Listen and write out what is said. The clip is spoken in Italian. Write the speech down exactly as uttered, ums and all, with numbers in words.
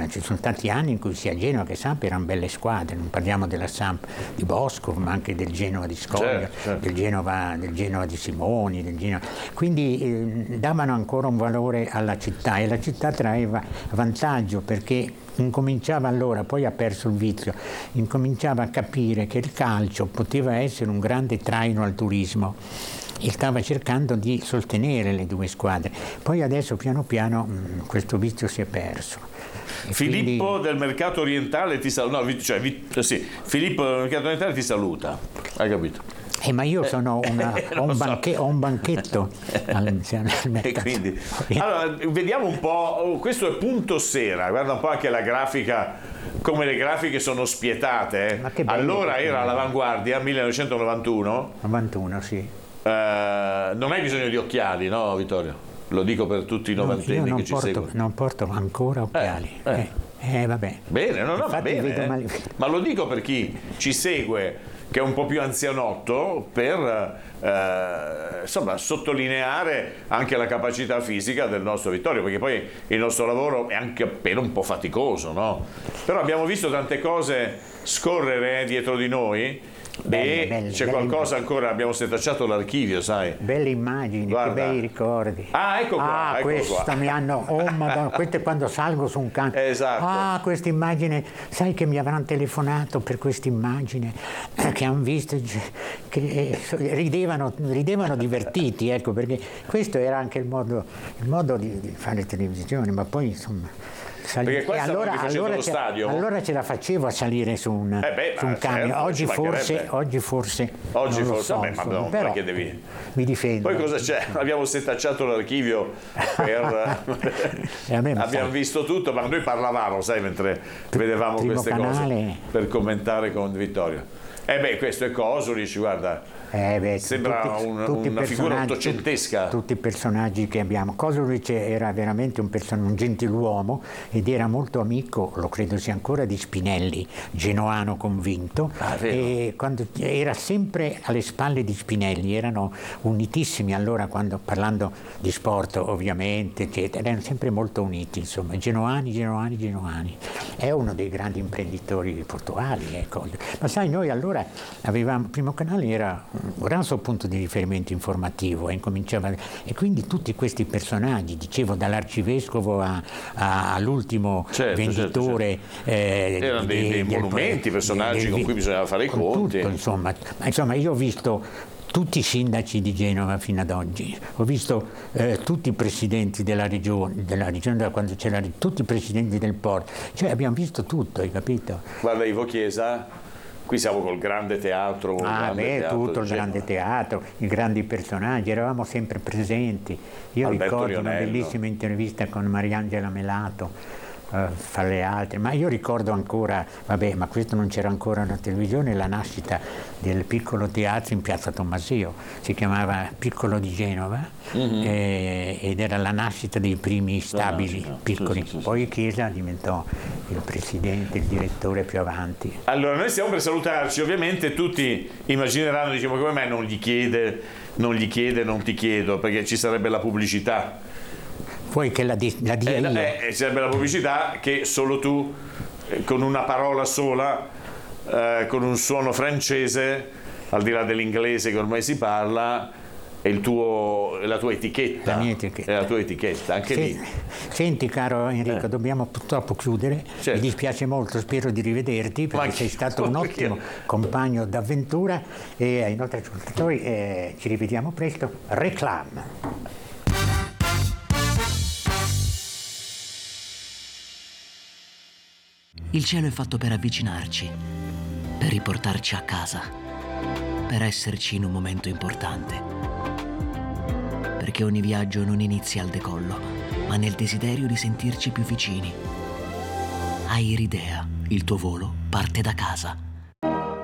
ci sono tanti anni in cui sia Genova che Samp erano belle squadre, non parliamo della Samp di Bosco, ma anche del Genova di Scoglia, certo, certo. Del, Genova, del Genova di Simoni, del Genova. Quindi eh, davano ancora un valore alla città e la città traeva vantaggio perché incominciava allora, poi ha perso il vizio, incominciava a capire che il calcio poteva essere un grande traino al turismo e stava cercando di sostenere le due squadre. Poi adesso piano piano mh, questo vizio si è perso. E Filippo quindi... del Mercato Orientale ti saluta, no, cioè, sì, Filippo del Mercato Orientale ti saluta, hai capito? Eh, ma io sono una, eh, ho, un so. banche, ho un banchetto al, al mercato. Quindi, allora, vediamo un po', questo è Punto Sera, guarda un po' anche la grafica, come le grafiche sono spietate. Eh. Ma che bello, allora che era bello. All'Avanguardia, millenovecentonovantuno. novantuno, sì. Eh, non hai bisogno di occhiali, no Vittorio? Lo dico per tutti i novantenni no, che ci porto, seguono. Non porto ancora occhiali. Eh, eh. Eh, eh vabbè. Bene, no, no, va bene. Eh. Male... Ma lo dico per chi ci segue, che è un po' più anzianotto, per eh, insomma sottolineare anche la capacità fisica del nostro Vittorio, perché poi il nostro lavoro è anche appena un po' faticoso, no? Però abbiamo visto tante cose scorrere eh, dietro di noi. Belle, e belle, c'è belle qualcosa immagini. Ancora, abbiamo setacciato l'archivio, sai? Belle immagini, Guarda. che bei ricordi. Ah, ecco qua, ah, ecco questa qua. mi hanno, oh madonna, questo è quando salgo su un camion. Esatto. Ah, questa immagine, sai che mi avranno telefonato per questa immagine, eh, che hanno visto, che eh, ridevano, ridevano divertiti, ecco, perché questo era anche il modo, il modo di, di fare televisione, ma poi insomma... Sali... Perché qua allora, allora, lo stadio. allora ce la facevo a salire su un, eh beh, su un camion. Certo, oggi, forse, oggi forse oggi non forse lo so, vabbè, ma no, però perché devi... mi difendo. Poi cosa c'è? Abbiamo setacciato l'archivio per... abbiamo sai. visto tutto, ma noi parlavamo, sai, mentre vedevamo Primo queste canale. cose per commentare con Vittorio. Eh beh, questo è Cosulic, guarda. Eh beh, sembra tutti, un, tutti una figura ottocentesca. Tutti, tutti i personaggi che abbiamo. Cosulic era veramente un, person- un gentiluomo ed era molto amico, lo credo sia ancora, di Spinelli, genoano convinto. Ah, e quando, era sempre alle spalle di Spinelli, erano unitissimi allora, quando, parlando di sport ovviamente, eccetera, erano sempre molto uniti, insomma, genoani, genoani, genoani. È uno dei grandi imprenditori portuali, ecco. Ma sai, noi allora avevamo, Primo Canale era un grosso punto di riferimento informativo, e incominciava, e quindi tutti questi personaggi, dicevo, dall'arcivescovo a, a, all'ultimo certo, venditore, certo, certo. Eh, erano dei, dei del, monumenti, personaggi del, con cui bisognava fare i conti. Tutto, insomma. insomma, io ho visto tutti i sindaci di Genova fino ad oggi, ho visto eh, tutti i presidenti della regione, della regione quando c'era, tutti i presidenti del porto, cioè abbiamo visto tutto, hai capito? Guarda Ivo Chiesa. Qui siamo col grande teatro. Ah, grande beh, teatro tutto il grande teatro, i grandi personaggi, eravamo sempre presenti. Io Alberto ricordo Rionello. Una bellissima intervista con Mariangela Melato, uh, fra le altre, ma io ricordo ancora, vabbè, ma questo non c'era ancora la televisione, la nascita del piccolo teatro in Piazza Tommaseo, si chiamava Piccolo di Genova, mm-hmm. eh, ed era la nascita dei primi stabili no, no, no. piccoli. Sì, sì, sì, Poi Chiesa diventò il presidente, il direttore più avanti. Allora, noi stiamo per salutarci, ovviamente tutti immagineranno, diciamo, come mai non gli chiede, non gli chiede, non ti chiedo, perché ci sarebbe la pubblicità. Vuoi che la, di, la dia eh, io? Eh, ci sarebbe la pubblicità che solo tu, eh, con una parola sola, eh, con un suono francese, al di là dell'inglese che ormai si parla, è il tuo, la tua etichetta, la mia etichetta. È la tua etichetta, anche Se, lì. Senti caro Enrico, eh. dobbiamo purtroppo chiudere, certo. Mi dispiace molto, spero di rivederti perché Ma sei stato un ottimo compagno d'avventura e ai nostri ascoltatori eh, ci rivediamo presto. Reclam. Il cielo è fatto per avvicinarci, per riportarci a casa, per esserci in un momento importante. Perché ogni viaggio non inizia al decollo, ma nel desiderio di sentirci più vicini. Airidea, il tuo volo parte da casa.